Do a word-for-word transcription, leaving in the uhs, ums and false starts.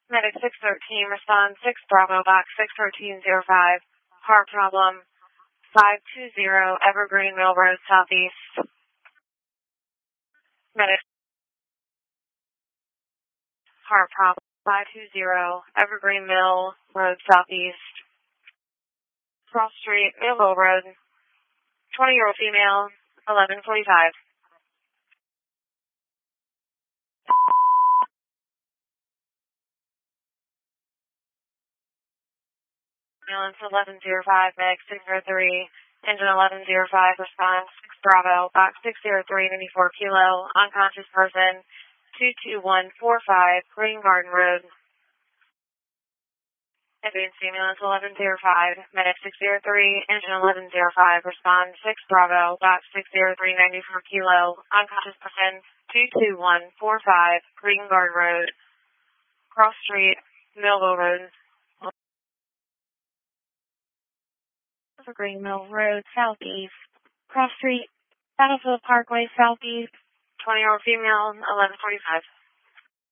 Medic six thirteen, respond six Bravo, box six thirteen zero five. Heart problem, five two zero, Evergreen Mill Road, Southeast. Medic, heart problem, five two zero, Evergreen Mill Road, Southeast. Cross Street, Millville Road, twenty-year-old female, eleven forty-five. Ambulance eleven zero five, Medic six zero three, engine eleven zero five, response six Bravo, box six zero three, ninety-four kilo, unconscious person, two two one four five, Green Garden Road. Advanced ambulance eleven zero five, Medic six zero three, engine eleven zero five, respond six Bravo, box six zero three, ninety-four kilo, unconscious person, two two one four five, Green Garden Road, Cross Street, Millville Road. Green Mill Road, Southeast. Cross Street, Battlefield Parkway, Southeast. twenty-year-old female, eleven forty-five.